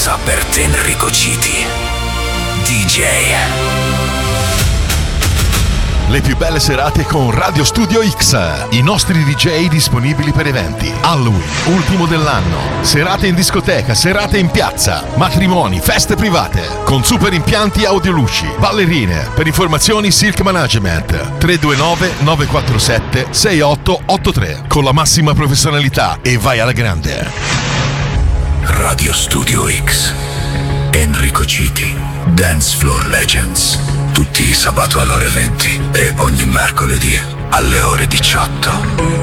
cosa per te Enrico Citi. DJ. Le più belle serate con Radio Studio X. I nostri DJ disponibili per eventi. Halloween, ultimo dell'anno. Serate in discoteca, serate in piazza. Matrimoni, feste private. Con super impianti audioluci. Ballerine. Per informazioni Silk Management. 329-947-6883. Con la massima professionalità e vai alla grande. Radio Studio X. Enrico Citi. Dance Floor Legends. Tutti i sabato alle ore 20 e ogni mercoledì alle ore 18.